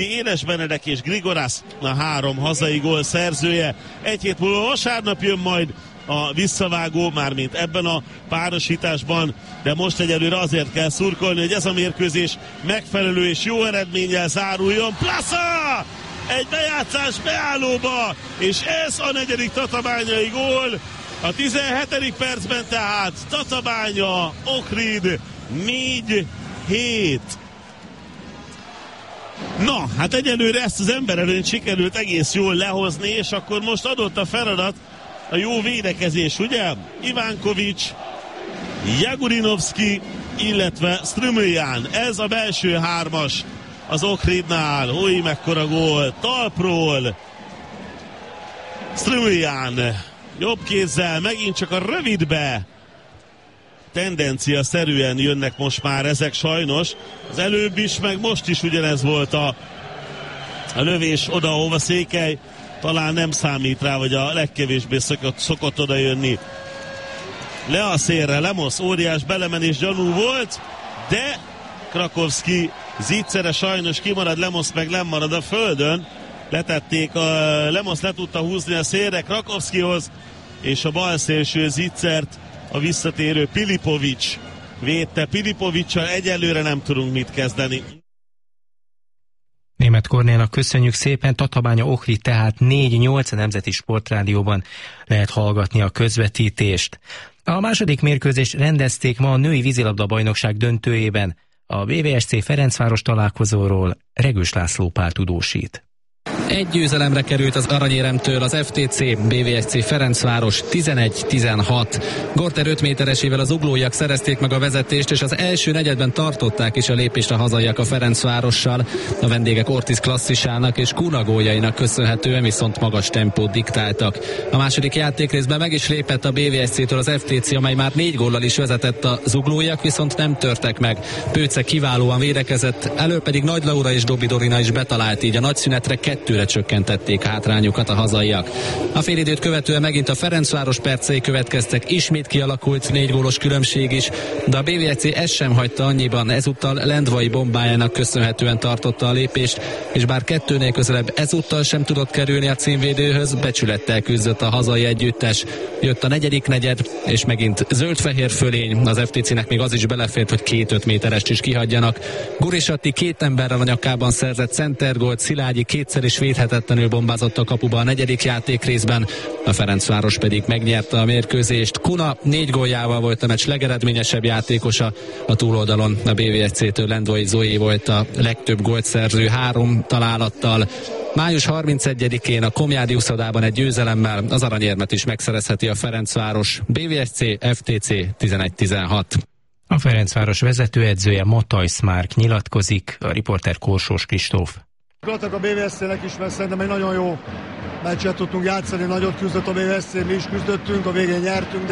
Éles Benedek és Grigorász a 3 hazai gól szerzője. Egy hét múlva vasárnap jön majd a visszavágó, mármint ebben a párosításban, de most egyelőre azért kell szurkolni, hogy ez a mérkőzés megfelelő és jó eredménnyel záruljon. Plasza! Egy bejátszás beállóba, és ez a 4. tatabányai gól. A 17. percben tehát Tatabánya, Ohrid 4-7. Na, hát egyelőre ezt az emberelőnyt sikerült egész jól lehozni, és akkor most adott a feladat a jó védekezés, ugye? Ivánkovics, Jagurinovski, illetve Strumlján. Ez a belső 3-as az Ohridnál. Új, mekkora gól! Talpról Strumlján jobb kézzel, megint csak a rövidbe. Tendencia szerűen jönnek most már ezek sajnos. Az előbb is, meg most is ugyanez volt a lövés oda, ahova Székely talán nem számít rá, vagy a legkevésbé szokott oda jönni. Le a szélre, Lemos, óriás belemenés gyanú volt, de Krakowski zicsere sajnos kimarad, Lemos meg nem marad a földön. Letették, Lemos le tudta húzni a szélre Krakowskihoz, és a bal szélső zicsert a visszatérő Pilipovics védte. Pilipovicsal egyelőre nem tudunk mit kezdeni. Németh Kornélnak köszönjük szépen. Tatabánya Ohrid tehát 4-8 Nemzeti Sportrádióban lehet hallgatni a közvetítést. A második mérkőzést rendezték ma a női vízilabda-bajnokság döntőjében. A BVSC Ferencváros találkozóról Regős László Pál tudósít. Egy győzelemre került az aranyéremtől az FTC BVSC Ferencváros 11-16. Gorter 5 méteresével az uglóiak szerezték meg a vezetést, és az első negyedben tartották is a lépést a hazaiak a Ferencvárossal. A vendégek Ortiz klasszisának és Kuna góljainak köszönhetően viszont magas tempót diktáltak. A második játékrészben meg is lépett a BVSC-től az FTC, amely már 4 góllal is vezetett, az uglóiak viszont nem törtek meg. Pőce kiválóan védekezett, elő pedig Nagy Laura és Dobi Dorina is betalált, így a nagyszünetre 2-re csökkentették hátrányukat a hazaiak. A félidőt követően megint a Ferencváros percei következtek, ismét kialakult 4 gólos különbség is, de a BVSC ezt sem hagyta annyiban, ezúttal Lendvai bombájának köszönhetően tartotta a lépést, és bár 2-nél közelebb ezúttal sem tudott kerülni a címvédőhöz, becsülettel küzdött a hazai együttes. Jött a 4. negyed, és megint zöld-fehér fölény, az FTC-nek még az is belefért, hogy 2 5 méterest is kihagyjanak. Gurisatti 2 emberrel a nyakában szerzett centergólt, Szilágyi kétszer is védhetetlenül bombázott a kapuba a 4. játékrészben, a Ferencváros pedig megnyerte a mérkőzést. Kuna 4 góljával volt a meccs legeredményesebb játékosa, a túloldalon a BVSC-től Lendvai Zoé volt a legtöbb gólt szerző 3 találattal. Május 31-én a Komjádi uszodában egy győzelemmel az aranyérmet is megszerezheti a Ferencváros. BVSC FTC 11-16. A Ferencváros vezetőedzője Matajsz Márk nyilatkozik, a riporter Korsós Kristóf. Gratulálok a BVSC-nek is, mert szerintem egy nagyon jó meccset tudtunk játszani, nagyot küzdött a BVSC, mi is küzdöttünk, a végén nyertünk,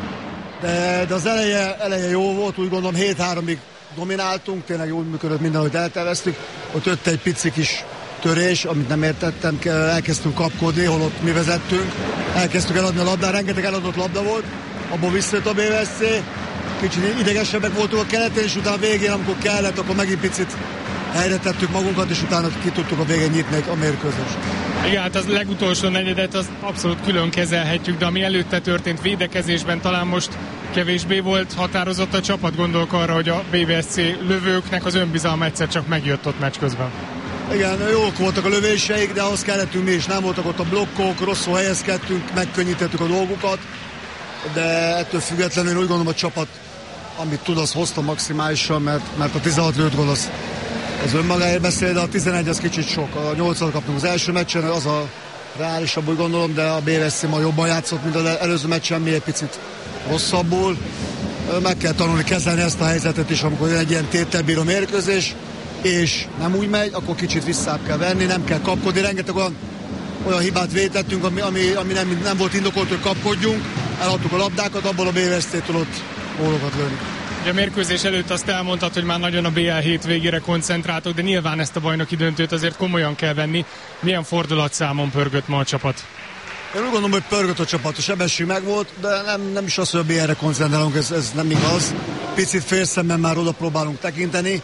de az eleje jó volt, úgy gondolom 7-3-ig domináltunk, tényleg úgy működött minden, hogy elterveztük, ott jött egy pici kis törés, amit nem értettem, elkezdtünk kapkodni, holott mi vezettünk, elkezdtük eladni a labdát, rengeteg eladott labda volt, abból visszajött a BVSC, kicsit idegesebbek voltunk a keleten, és utána végén, amikor kellett, akkor megint picit helyre tettük magunkat, és utána ki tudtuk a végén nyitni a mérkőzést. Igen, hát az legutolsó negyedet az abszolút külön kezelhetjük, de ami előtte történt védekezésben talán most kevésbé volt határozott a csapat, gondolok arra, hogy a BVSC lövőknek az önbizalma egyszer csak megjött ott meccs közben. Igen, jók voltak a lövéseik, de ahhoz kellettünk mi is, nem voltak ott a blokkok, rosszul helyezkedtünk, megkönnyítettük a dolgukat, de ettől függetlenül úgy gondolom a csapat, amit tud, az hozta maximálisan, mert a 16 lőtt gól az önmagáért beszél, de a 11 az kicsit sok. A 8-at kaptunk az első meccsen, az a reálisabb, úgy gondolom, de a BVSC ma jobban játszott, mint az előző meccsen, mi egy picit rosszabbul. Meg kell tanulni kezelni ezt a helyzetet is, amikor egy ilyen tételbíró mérkőzés, és nem úgy megy, akkor kicsit visszább kell venni, nem kell kapkodni, rengeteg olyan hibát vétettünk, ami nem volt indokolt, hogy kapkodjunk, eladtuk a labdákat, abból a BVSC tudott gólokat lőni. A mérkőzés előtt azt elmondtad, hogy már nagyon a BL hétvégére koncentráltok, de nyilván ezt a bajnoki döntőt azért komolyan kell venni. Milyen fordulatszámon pörgött ma a csapat? Én úgy gondolom, hogy pörgött a csapat, a sebesség megvolt, de nem is az, hogy a BL-re koncentrálunk, ez nem igaz. Picit félszemben már oda próbálunk tekinteni,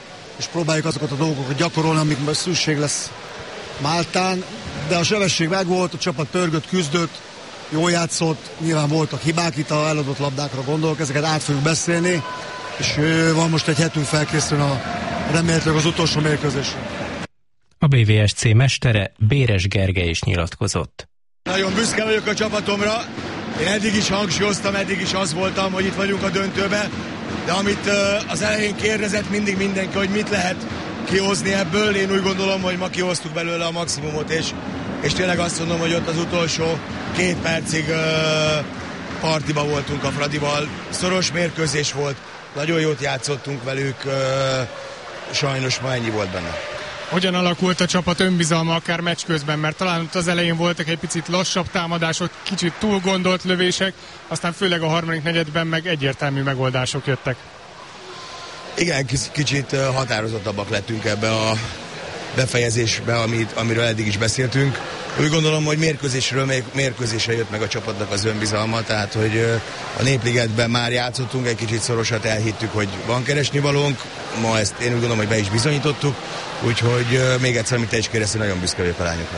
és próbáljuk azokat a dolgokat gyakorolni, amikben szükség lesz Máltán, de a sebesség megvolt, a csapat pörgött, küzdött, jól játszott, nyilván voltak hibák, itt a eladott labdákra gondolok, ezeket át fogjuk beszélni, és van most egy hetünk felkészülni remélhetőleg az utolsó mérkőzésre. A BVSC mestere Béres Gergely is nyilatkozott. Nagyon büszke vagyok a csapatomra, én eddig is hangsúlyoztam, eddig is az voltam, hogy itt vagyunk a döntőbe, de amit az elején kérdezett mindig mindenki, hogy mit lehet kihozni ebből, én úgy gondolom, hogy ma kihoztuk belőle a maximumot, és tényleg azt mondom, hogy ott az utolsó 2 percig partiba voltunk a Fradival, szoros mérkőzés volt, nagyon jót játszottunk velük, sajnos ma ennyi volt benne. Hogyan alakult a csapat önbizalma akár meccs közben, mert talán ott az elején voltak egy picit lassabb támadások, kicsit túl gondolt lövések, aztán főleg a harmadik negyedben meg egyértelmű megoldások jöttek. Igen, kicsit határozottabbak lettünk ebbe a befejezésbe, amiről eddig is beszéltünk. Úgy gondolom, hogy mérkőzésről mérkőzésre jött meg a csapatnak az önbizalma, tehát hogy a Népligetben már játszottunk, egy kicsit szorosat elhittük, hogy van keresnivalónk, ma ezt én úgy gondolom, hogy be is bizonyítottuk, úgyhogy még egyszer, amit te is kérdeztél, nagyon büszke vagyok a lányokra.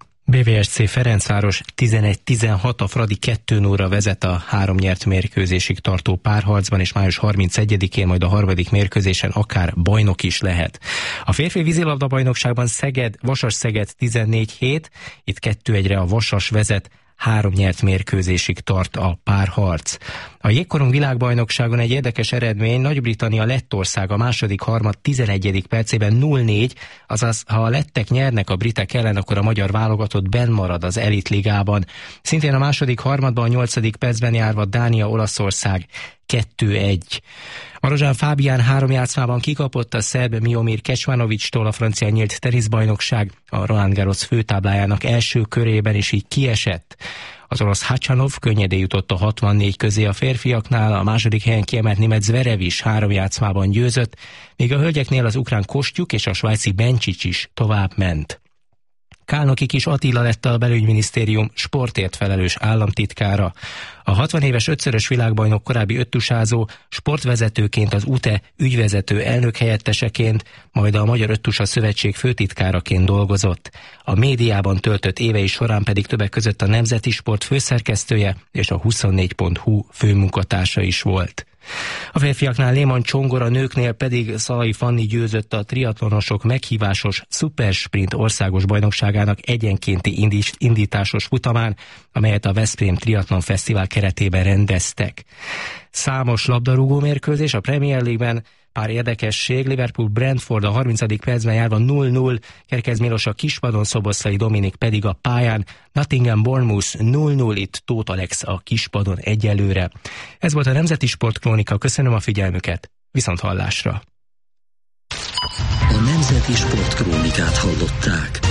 BVSC Ferencváros 11-16, a Fradi 2-0-ra vezet a 3 nyert mérkőzésig tartó párharcban, és május 31-én majd a harmadik mérkőzésen akár bajnok is lehet. A férfi vízilabda bajnokságban Vasas-Szeged 14-7, itt 2-1-re a Vasas vezet, 3 nyert mérkőzésig tart a párharc. A jégkorong világbajnokságon egy érdekes eredmény, Nagy-Britannia Lettország a második harmad 11. percében 0-4, azaz ha a lettek nyernek a britek ellen, akkor a magyar válogatott benn marad az elitligában. Szintén a második harmadban a 8. percben járva Dánia-Olaszország 2-1. Marozsán Fábián 3 játszmában kikapott a szerb Miomir Kecmanovics-tól a francia nyílt teniszbajnokság a Roland Garros főtáblájának első körében, és így kiesett. Az orosz Hacsanov könnyedén jutott a 64 közé a férfiaknál, a második helyen kiemelt német Zverev is 3 játszmában győzött, míg a hölgyeknél az ukrán Kostyuk és a svájci Bencsics is tovább ment. Kálnoki Kis Attila lett a belügyminisztérium sportért felelős államtitkára. A 60 éves 5-szörös világbajnok korábbi öttusázó sportvezetőként, az UTE ügyvezető elnökhelyetteseként, majd a Magyar Öttusa Szövetség főtitkáraként dolgozott. A médiában töltött évei során pedig többek között a Nemzeti Sport főszerkesztője és a 24.hu főmunkatársa is volt. A férfiaknál Léman Csongor, a nőknél pedig Szalai Fanni győzött a triatlonosok meghívásos szupersprint országos bajnokságának egyenkénti indításos futamán, amelyet a Veszprém Triatlon Fesztivál keretében rendeztek. Számos labdarúgó mérkőzés a Premier League-ben, pár érdekesség, Liverpool-Brentford a 30. percben járva 0-0, Kerkez Milos a kispadon, Szoboszlai Dominik pedig a pályán, Nottingham-Bournemouth 0-0, itt Tóth Alex a kispadon egyelőre. Ez volt a Nemzeti Sportkrónika, köszönöm a figyelmüket, viszont hallásra! A Nemzeti Sportkrónikát hallották.